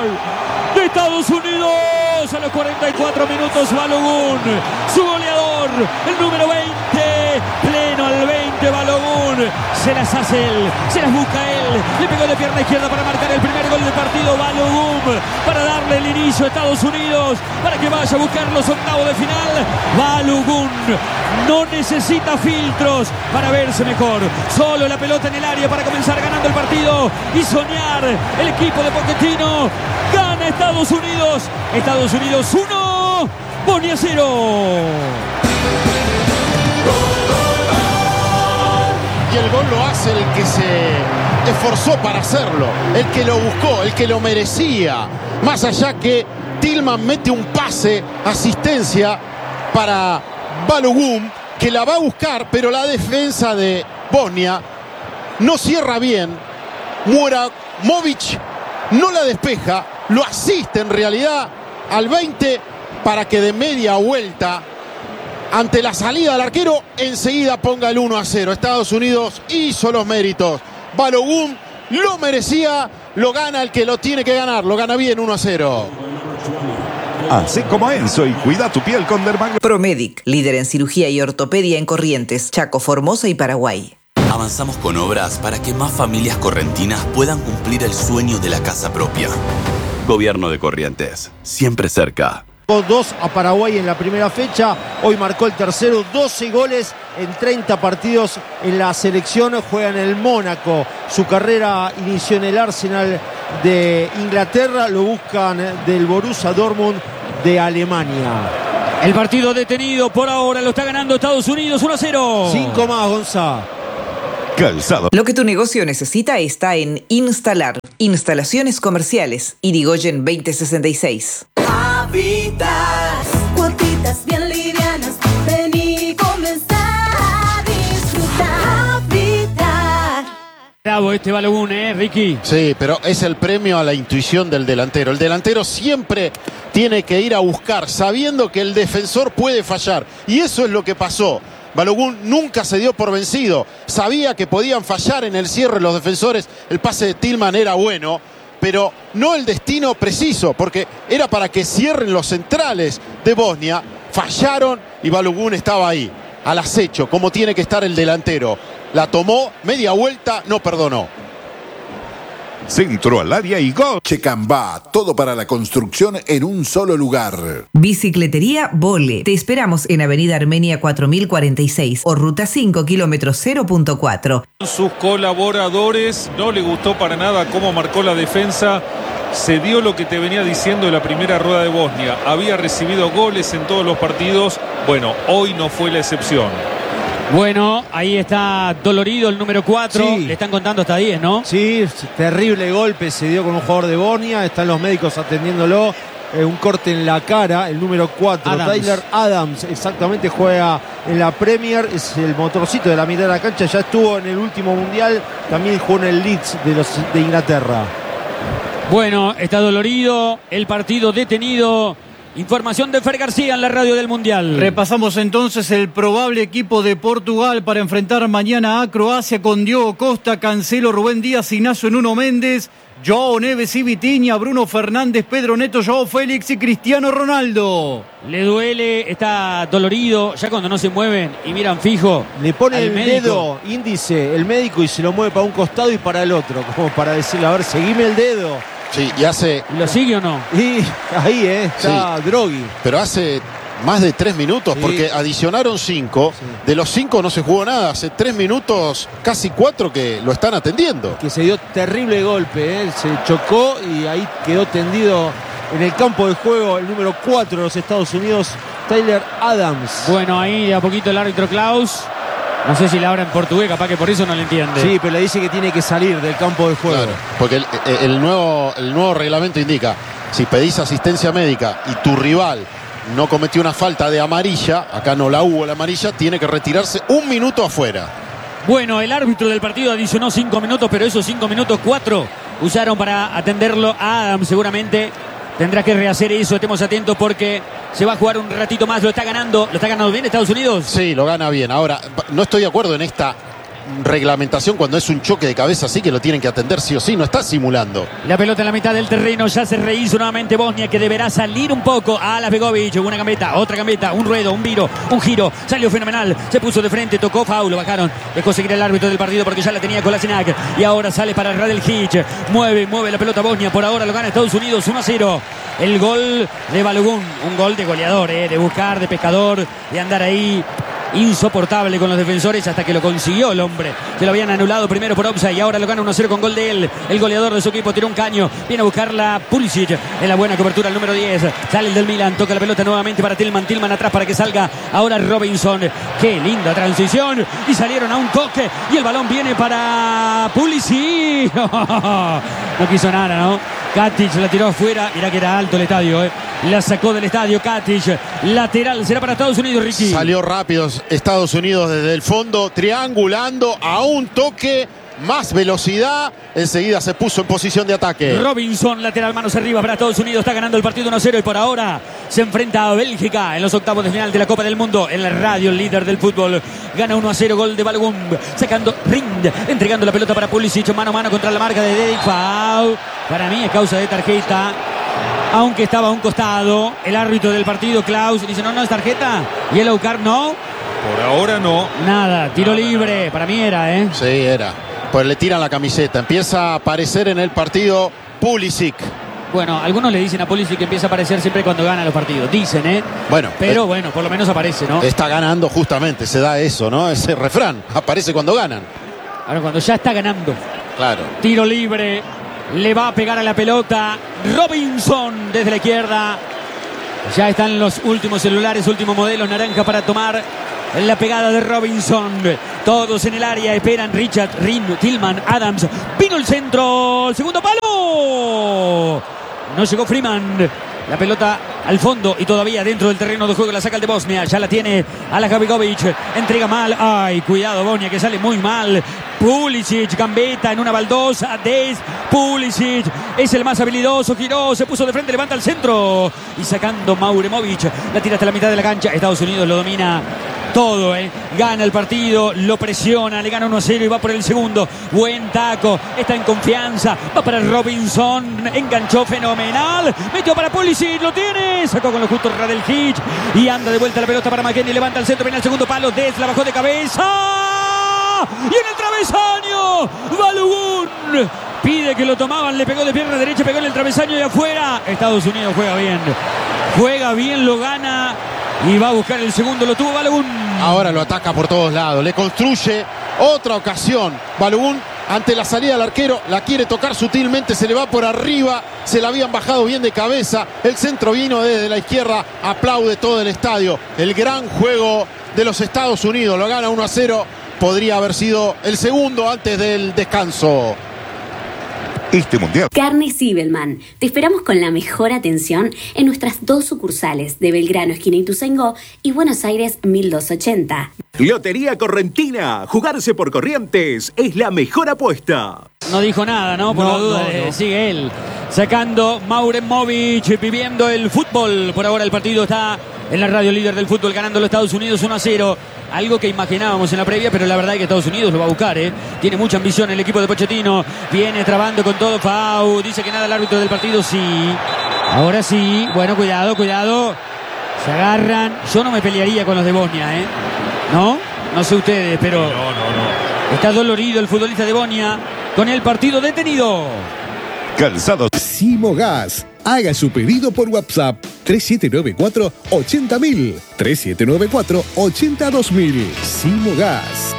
de Estados Unidos. A los 44 minutos, Balogun, su goleador, el número 20, pleno al 20, Balogun, se las hace él, se las busca él, le pegó de pierna izquierda para marcar el primer gol del partido, Balogun, para darle el inicio a Estados Unidos, para que vaya a buscar los octavos de final. Balogun no necesita filtros para verse mejor, solo la pelota en el área para comenzar ganando el partido y soñar. El equipo de Pochettino gana Estados Unidos. Estados Unidos 1, Bosnia 0. Y el gol lo hace el que se esforzó para hacerlo, el que lo buscó, el que lo merecía. Más allá que Tillman mete un pase, asistencia para Balogun, que la va a buscar, pero la defensa de Bosnia no cierra bien. Muramovic no la despeja, lo asiste en realidad al 20 para que de media vuelta, ante la salida del arquero, enseguida ponga el 1-0. Estados Unidos hizo los méritos. Balogun lo merecía, lo gana el que lo tiene que ganar, lo gana bien 1-0. Así como Enzo y cuida tu piel con Dermagross. Promedic, líder en cirugía y ortopedia en Corrientes, Chaco, Formosa y Paraguay. Avanzamos con obras para que más familias correntinas puedan cumplir el sueño de la casa propia. Gobierno de Corrientes, siempre cerca. 2 a Paraguay en la primera fecha, hoy marcó el tercero, 12 goles en 30 partidos en la selección, juega en el Mónaco, su carrera inició en el Arsenal de Inglaterra, lo buscan del Borussia Dortmund de Alemania. El partido detenido por ahora, lo está ganando Estados Unidos 1-0. 5 más, Gonzalo. Calzado. Lo que tu negocio necesita está en Instalar. Instalaciones comerciales. Irigoyen 2066. Habitas, cuotitas bien livianas. Vení, comenzar a disfrutar. Habitar. Bravo este Balogun, Ricky. Sí, pero es el premio a la intuición del delantero. El delantero siempre tiene que ir a buscar, sabiendo que el defensor puede fallar. Y eso es lo que pasó. Balogun nunca se dio por vencido. Sabía que podían fallar en el cierre los defensores. El pase de Tillman era bueno, pero no el destino preciso, porque era para que cierren los centrales de Bosnia. Fallaron y Balogun estaba ahí, al acecho, como tiene que estar el delantero. La tomó, media vuelta, no perdonó. Centro al área y gol. Checambá, todo para la construcción en un solo lugar. Bicicletería Vole. Te esperamos en Avenida Armenia 4046 o Ruta 5, kilómetro 0.4. Sus colaboradores, no le gustó para nada cómo marcó la defensa. Se dio lo que te venía diciendo en la primera rueda de Bosnia. Había recibido goles en todos los partidos. Bueno, hoy no fue la excepción. Bueno, ahí está dolorido el número 4. Sí. Le están contando hasta 10, ¿no? Sí, terrible golpe se dio con un jugador de Bosnia. Están los médicos atendiéndolo. Un corte en la cara, el número 4, Tyler Adams, exactamente, juega en la Premier, es el motorcito de la mitad de la cancha, ya estuvo en el último mundial, también jugó en el Leeds de Inglaterra. Bueno, está dolorido, el partido detenido. Información de Fer García en la radio del Mundial. Repasamos entonces el probable equipo de Portugal para enfrentar mañana a Croacia con Diogo Costa, Cancelo, Rubén Díaz, Ignacio Nuno Méndez, Joao Neves y Vitinha, Bruno Fernández, Pedro Neto, Joao Félix y Cristiano Ronaldo. Le duele, está dolorido, ya cuando no se mueven y miran fijo. Le pone el médico. dedo índice el médico y se lo mueve para un costado y para el otro, como para decirle, a ver, seguime el dedo. Sí, y hace... ¿Lo sigue o no? Y ahí está Sí. Droghi. Pero hace más de 3 minutos, Sí. porque adicionaron 5. Sí. De los 5 no se jugó nada. Hace 3 minutos, casi 4 que lo están atendiendo. Que se dio terrible golpe, se chocó y ahí quedó tendido en el campo de juego el número 4 de los Estados Unidos, Tyler Adams. Bueno, ahí de a poquito el árbitro Klaus. No sé si le habla en portugués, capaz que por eso no le entiende. Sí, pero le dice que tiene que salir del campo de juego. Claro, porque el nuevo reglamento indica, si pedís asistencia médica y tu rival no cometió una falta de amarilla, acá no la hubo la amarilla, tiene que retirarse 1 minuto afuera. Bueno, el árbitro del partido adicionó 5 minutos, pero esos 5 minutos, 4 usaron para atenderlo a Adams. Seguramente tendrá que rehacer eso. Estemos atentos porque se va a jugar un ratito más. Lo está ganando bien Estados Unidos. Sí, lo gana bien. Ahora, no estoy de acuerdo en esta reglamentación cuando es un choque de cabeza así que lo tienen que atender sí o sí, no está simulando. La pelota en la mitad del terreno, ya se rehizo nuevamente Bosnia, que deberá salir un poco a la Begovic. Una gambeta, otra gambeta, un ruedo, un viro, un giro, salió fenomenal, se puso de frente, tocó, foul, lo bajaron, dejó seguir el árbitro del partido porque ya la tenía Kolasinac, y ahora sale para Radeljic, mueve la pelota Bosnia, por ahora lo gana Estados Unidos 1-0. El gol de Balogun, un gol de goleador, de buscar, de pescador, de andar ahí insoportable con los defensores hasta que lo consiguió el hombre. Se lo habían anulado primero por offside y ahora lo gana 1-0 con gol de él. El goleador de su equipo tiró un caño, viene a buscarla Pulisic en la buena cobertura, el número 10. Sale el del Milan, toca la pelota nuevamente para Tillman atrás para que salga ahora Robinson. Qué linda transición y salieron a un toque y el balón viene para Pulisic. No quiso nada, ¿no? Katic la tiró afuera, mirá que era alto el estadio, la sacó del estadio Katic, lateral, será para Estados Unidos, Ricky. Salió rápido Estados Unidos desde el fondo, triangulando a un toque, más velocidad, enseguida se puso en posición de ataque. Robinson, lateral, manos arriba para Estados Unidos, está ganando el partido 1-0 y por ahora se enfrenta a Bélgica en los octavos de final de la Copa del Mundo. En la radio, el líder del fútbol, gana 1-0, gol de Balogun, sacando Rind, entregando la pelota para Pulisic, mano a mano contra la marca de Dedic, foul, para mí es causa de tarjeta, aunque estaba a un costado. El árbitro del partido, Klaus, dice no es tarjeta, yellow card, no. Por ahora no. Nada, tiro libre, para mí era, Sí, era. Pues le tiran la camiseta. Empieza a aparecer en el partido Pulisic. Bueno, algunos le dicen a Pulisic que empieza a aparecer siempre cuando gana los partidos. Dicen, Bueno. Pero bueno, por lo menos aparece, ¿no? Está ganando justamente, se da eso, ¿no? Ese refrán. Aparece cuando ganan. Ahora cuando ya está ganando. Claro. Tiro libre. Le va a pegar a la pelota Robinson desde la izquierda. Ya están los últimos celulares, últimos modelos naranja para tomar la pegada de Robinson. Todos en el área esperan. Richard, Rin, Tillman, Adams. Vino el centro. El segundo palo. No llegó Freeman. La pelota al fondo y todavía dentro del terreno de juego la saca el de Bosnia. Ya la tiene a la Habigovic. Entrega mal. Ay, cuidado Bosnia que sale muy mal. Pulisic, gambeta en una baldosa. Pulisic es el más habilidoso. Giró, se puso de frente, levanta el centro. Y sacando Mauremovic. La tira hasta la mitad de la cancha. Estados Unidos lo domina todo, gana el partido, lo presiona, le gana 1-0 y va por el segundo. Buen taco, está en confianza, va para Robinson, enganchó fenomenal, metió para Pulisic, lo tiene, sacó con lo justo Radeljic y anda de vuelta la pelota para McKennie, levanta el centro, viene el segundo palo, la bajó de cabeza y en el travesaño, Balogun pide que lo tomaban, le pegó de pierna derecha, pegó en el travesaño y afuera. Estados Unidos juega bien, lo gana. Y va a buscar el segundo, lo tuvo Balogun. Ahora lo ataca por todos lados, le construye otra ocasión. Balogun ante la salida del arquero, la quiere tocar sutilmente, se le va por arriba, se la habían bajado bien de cabeza. El centro vino desde la izquierda, aplaude todo el estadio. El gran juego de los Estados Unidos, lo gana 1-0. Podría haber sido el segundo antes del descanso. Este mundial. Carnes Zibelman. Te esperamos con la mejor atención en nuestras 2 sucursales de Belgrano, esquina Ituzaingó, y Buenos Aires 1280. Lotería Correntina. Jugarse por Corrientes es la mejor apuesta. No dijo nada, ¿no? Por la duda, sigue él. Sacando Mauremovic, viviendo el fútbol. Por ahora el partido está en la radio, líder del fútbol, ganando los Estados Unidos 1-0. Algo que imaginábamos en la previa, pero la verdad es que Estados Unidos lo va a buscar, Tiene mucha ambición el equipo de Pochettino. Viene trabando con todo. Fau. Dice que nada el árbitro del partido. Sí. Ahora sí. Bueno, cuidado. Se agarran. Yo no me pelearía con los de Bosnia, ¿No? No sé ustedes, pero... No. Está dolorido el futbolista de Bosnia con el partido detenido. Calzados Simogas. Haga su pedido por WhatsApp 3794-80000 3794-82000. Simogas.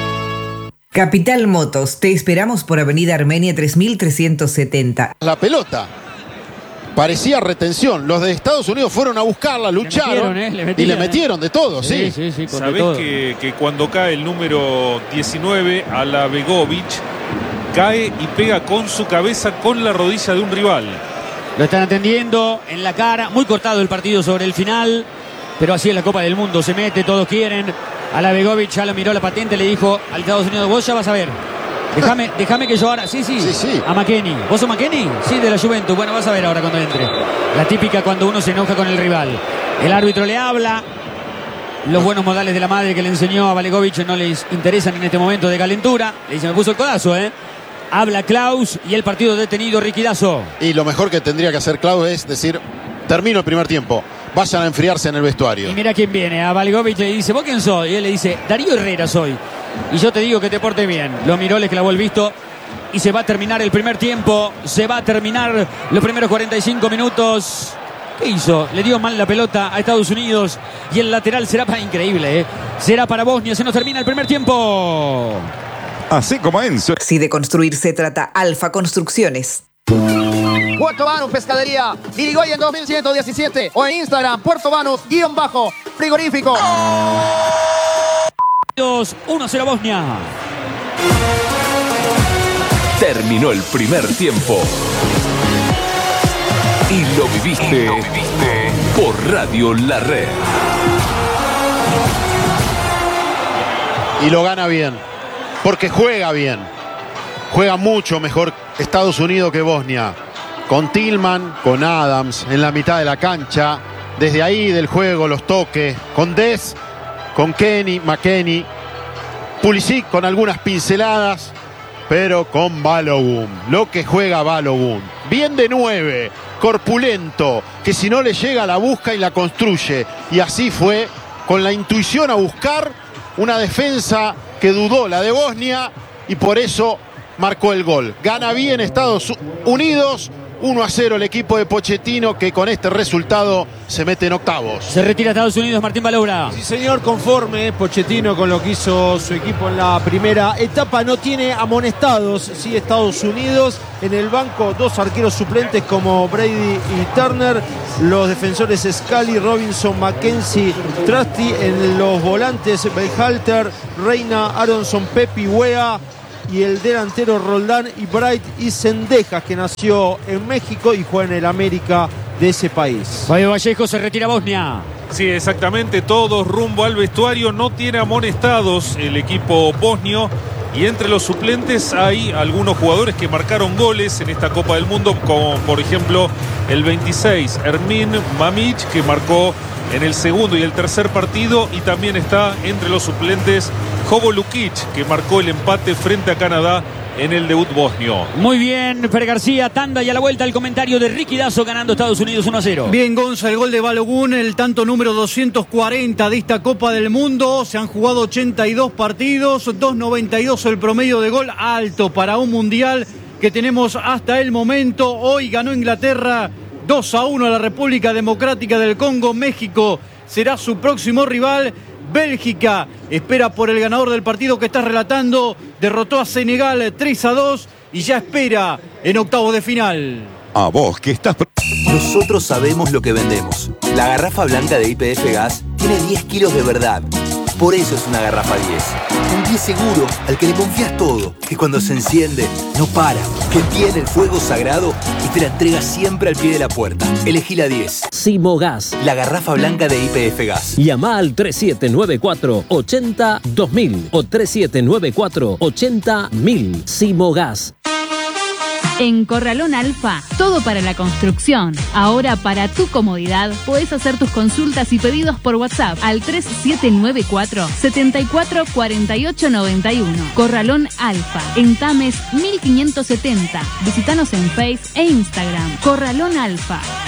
Capital Motos, te esperamos por Avenida Armenia 3370. La pelota. Parecía retención. Los de Estados Unidos fueron a buscarla, lucharon y le metieron de todo, sí. ¿Sabés que cuando cae el número 19 a la Begovic, cae y pega con su cabeza con la rodilla de un rival? Lo están atendiendo en la cara. Muy cortado el partido sobre el final. Pero así es la Copa del Mundo. Se mete, todos quieren. A la Begovic ya lo miró la patente. Le dijo al Estados Unidos, vos ya vas a ver. Déjame que yo ahora... Sí. A McKennie. ¿Vos sos McKennie? Sí, de la Juventus. Bueno, vas a ver ahora cuando entre. La típica cuando uno se enoja con el rival. El árbitro le habla. Los buenos modales de la madre que le enseñó a Valegovic no les interesan en este momento de calentura. Le dice, me puso el codazo, Habla Klaus y el partido detenido, Ricky Dazo. Y lo mejor que tendría que hacer Klaus es decir, termino el primer tiempo. Vayan a enfriarse en el vestuario. Y mira quién viene. A Valegovic le dice, ¿vos quién sos? Y él le dice, Darío Herrera soy. Y yo te digo que te portes bien. Lo miró, le clavó el visto. Y se va a terminar el primer tiempo. Se va a terminar los primeros 45 minutos. ¿Qué hizo? Le dio mal la pelota a Estados Unidos. Y el lateral será para increíble, Será para Bosnia. Se nos termina el primer tiempo. Así como Enzo. Si de construir se trata, Alfa Construcciones. Puerto Banús Pescadería, Irigoyen 2117 o en Instagram, Puerto Banús_frigorífico. 1-0 Bosnia. Terminó el primer tiempo. Y lo viviste por Radio La Red. Y lo gana bien, porque juega bien. Juega mucho mejor Estados Unidos que Bosnia. Con Tillman, con Adams en la mitad de la cancha. Desde ahí del juego, los toques. Con Dez, con McKennie. Pulisic con algunas pinceladas, pero con Balogun. Lo que juega Balogun. Bien de 9, corpulento, que si no le llega la busca y la construye. Y así fue, con la intuición a buscar una defensa que dudó, la de Bosnia, y por eso marcó el gol. Gana bien Estados Unidos. 1-0 el equipo de Pochettino, que con este resultado se mete en octavos. Se retira Estados Unidos, Martín Balaura. Sí, señor, conforme Pochettino con lo que hizo su equipo en la primera etapa. No tiene amonestados, sí, Estados Unidos. En el banco, 2 arqueros suplentes como Brady y Turner. Los defensores Scully, Robinson, Mackenzie, Trusty. En los volantes, Berhalter, Reina, Aronson, Pepi, Wea. Y el delantero Roldán y Bright y Cendejas, que nació en México y juega en el América de ese país. Fabio Vallejo se retira Bosnia. Sí, exactamente, todos rumbo al vestuario. No tiene amonestados el equipo bosnio. Y entre los suplentes hay algunos jugadores que marcaron goles en esta Copa del Mundo, como por ejemplo el 26, Ermin Mamić, que marcó en el segundo y el tercer partido. Y también está entre los suplentes Jovo Lukic, que marcó el empate frente a Canadá en el debut bosnio. Muy bien, Fer García, tanda y a la vuelta el comentario de Ricky Dazo ganando Estados Unidos 1-0. Bien, Gonza, el gol de Balogun, el tanto número 240 de esta Copa del Mundo. Se han jugado 82 partidos, 2.92 el promedio de gol, alto para un mundial que tenemos hasta el momento. Hoy ganó Inglaterra 2-1 a la República Democrática del Congo. México será su próximo rival. Bélgica espera por el ganador del partido que estás relatando. Derrotó a Senegal 3-2 y ya espera en octavos de final. A vos que estás... Nosotros sabemos lo que vendemos. La garrafa blanca de YPF Gas tiene 10 kilos de verdad. Por eso es una garrafa 10. Un 10 seguro al que le confías todo. Que cuando se enciende, no para. Que tiene el fuego sagrado y te la entrega siempre al pie de la puerta. Elegí la 10. Simogas. La garrafa blanca de YPF Gas. Llama al 3794-80-2000 o 3794-80-1000. Simogas. En Corralón Alfa, todo para la construcción. Ahora, para tu comodidad, podés hacer tus consultas y pedidos por WhatsApp al 3794-744891. Corralón Alfa, en Tames 1570. Visítanos en Face e Instagram. Corralón Alfa,